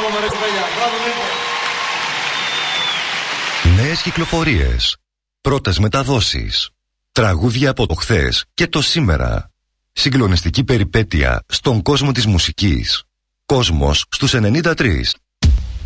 μου αρέσει, παιδιά. Μπράβο, Νίκο. Νέες κυκλοφορίες. Πρώτες μεταδόσεις. Τραγούδια από το χθες και το σήμερα. Συγκλονιστική περιπέτεια στον κόσμο της μουσικής. Κόσμος στους 93.